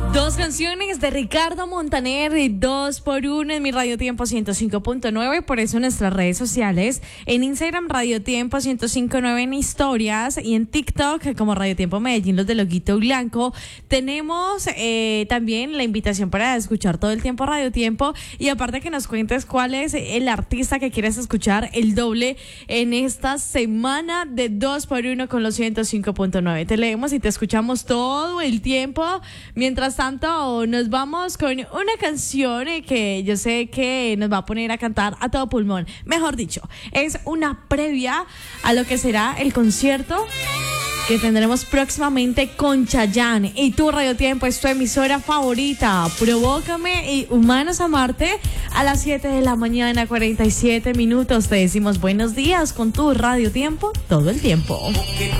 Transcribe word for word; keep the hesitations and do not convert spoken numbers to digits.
Dos canciones de Ricardo Montaner y dos por uno en mi Radio Tiempo ciento cinco punto nueve, por eso en nuestras redes sociales, en Instagram Radio Tiempo ciento cinco punto nueve en historias y en TikTok como Radio Tiempo Medellín, los de Loguito Blanco. Tenemos eh, también la invitación para escuchar todo el tiempo Radio Tiempo y aparte que nos cuentes cuál es el artista que quieres escuchar el doble en esta semana de dos por uno con los ciento cinco punto nueve. Te leemos y te escuchamos todo el tiempo. Mientras tanto, nos vamos con una canción que yo sé que nos va a poner a cantar a todo pulmón. Mejor dicho, es una previa a lo que será el concierto que tendremos próximamente con Chayanne. Y tu Radio Tiempo es tu emisora favorita. Provócame y Humanos a Marte a las siete de la mañana, cuarenta y siete minutos. Te decimos buenos días con tu Radio Tiempo todo el tiempo.